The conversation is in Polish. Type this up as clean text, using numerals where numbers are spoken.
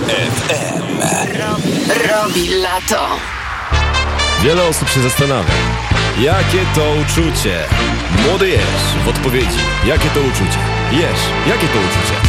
FM. Robi lato. Wiele osób się zastanawia, jakie to uczucie. Młody Jesz w odpowiedzi. Jakie to uczucie? Jesz, jakie to uczucie?